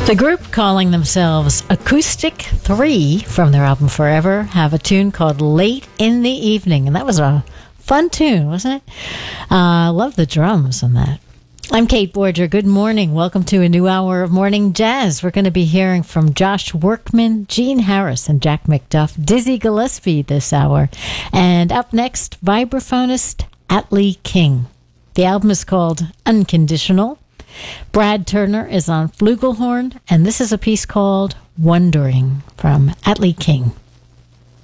The group, calling themselves Acoustic 3 from their album Forever, have a tune called Late in the Evening, and that was a fun tune, wasn't it? Love the drums on that. I'm Kate Borger. Good morning. Welcome to a new hour of Morning Jazz. We're going to be hearing from Josh Workman, Gene Harris, and Jack McDuff, Dizzy Gillespie this hour. And up next, vibraphonist Atlee King. The album is called Unconditional. Brad Turner is on flugelhorn, and this is a piece called Wondering from Atlee King.